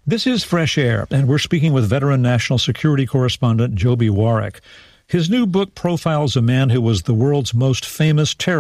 This is Fresh Air, and we're speaking with veteran national security correspondent Joby Warrick. His new book profiles a man who was the world's most famous terrorist